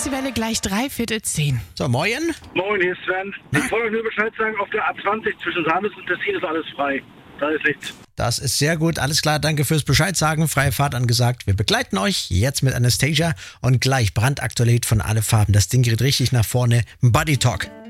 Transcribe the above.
ist die Welle gleich 9:45. So, moin. Moin, hier ist Sven. Ich wollte euch nur Bescheid sagen, auf der A20 zwischen Sandnes und Tessin ist alles frei. Da ist nichts. Das ist sehr gut. Alles klar, danke fürs Bescheid sagen. Freie Fahrt angesagt. Wir begleiten euch jetzt mit Anastasia und gleich brandaktuell von Alle Farben. Das Ding geht richtig nach vorne. Buddy Talk.